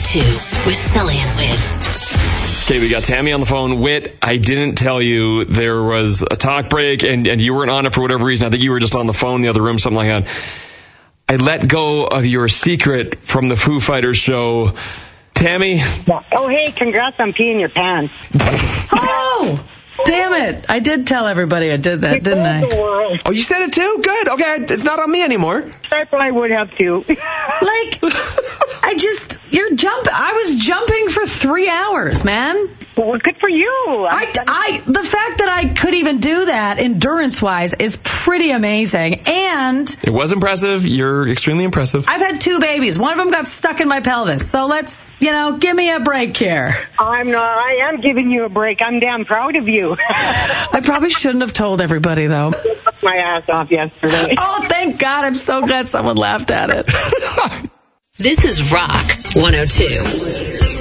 102 with Sully and Whit. Okay, we got Tammy on the phone. Whit, I didn't tell you there was a talk break and you weren't on it for whatever reason. I think you were just on the phone in the other room, something like that. I let go of your secret from the Foo Fighters show. Tammy? Oh, hey, congrats on peeing your pants. Oh! Damn it. I did tell everybody I did that, didn't I? Oh, you said it too? Good. Okay, it's not on me anymore. I probably would have too. I was jumping for 3 hours, man. Well, good for you. The fact that I could even do that endurance-wise is pretty amazing. And it was impressive. You're extremely impressive. I've had 2 babies. One of them got stuck in my pelvis. So let's, give me a break here. I am giving you a break. I'm damn proud of you. I probably shouldn't have told everybody, though. I took my ass off yesterday. Oh, thank God. I'm so glad someone laughed at it. This is Rock 102.